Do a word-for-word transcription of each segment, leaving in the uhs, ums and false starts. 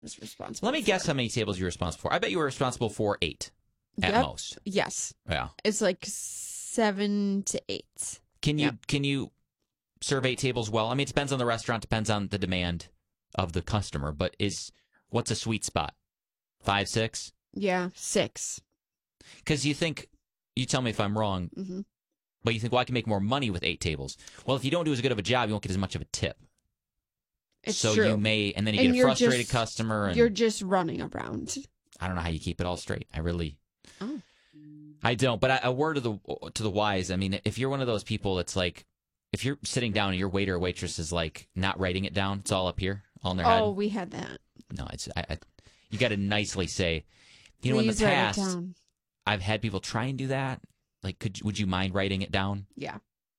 was responsible Let me for. guess how many tables you were responsible for. I bet you were responsible for eight at Yep. most. Yes. Yeah. It's like seven to eight. Can you Yep. can you serve eight tables well? I mean, it depends on the restaurant, depends on the demand of the customer, but is what's a sweet spot? Five, six? Yeah, six. Because you think, you tell me if I'm wrong, Mm-hmm. but you think, well, I can make more money with eight tables. Well, if you don't do as good of a job, you won't get as much of a tip. It's so true. you may, and then you And get a you're frustrated just- customer. And You're just running around. I don't know how you keep it all straight. I really, Oh. I don't. But I, a word to the to the wise. I mean, if you're one of those people, it's like, if you're sitting down and your waiter or waitress is like not writing it down, it's all up here, all in their head. Oh, we had that. No, it's I, I, you got to nicely say, you know, in Please the write it past, down. I've had people try and do that. Like, could would you mind writing it down? Yeah.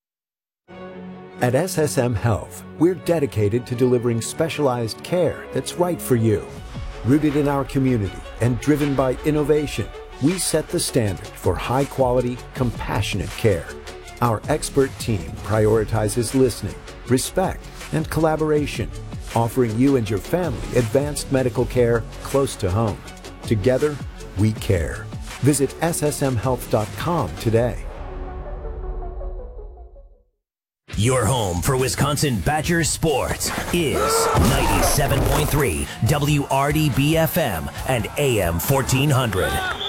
At S S M Health, we're dedicated to delivering specialized care that's right for you. Rooted in our community and driven by innovation, we set the standard for high-quality, compassionate care. Our expert team prioritizes listening, respect, and collaboration, offering you and your family advanced medical care close to home. Together, we care. Visit S S M health dot com today. Your home for Wisconsin Badgers sports is ninety-seven point three W R D B F M and A M fourteen hundred.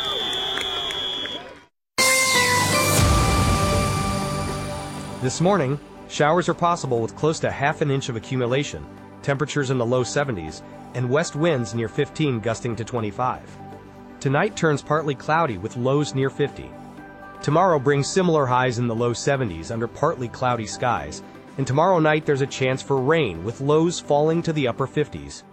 This morning, showers are possible with close to half an inch of accumulation, temperatures in the low seventies, and west winds near fifteen gusting to twenty-five. Tonight turns partly cloudy with lows near fifty. Tomorrow brings similar highs in the low seventies under partly cloudy skies, and tomorrow night there's a chance for rain with lows falling to the upper fifties.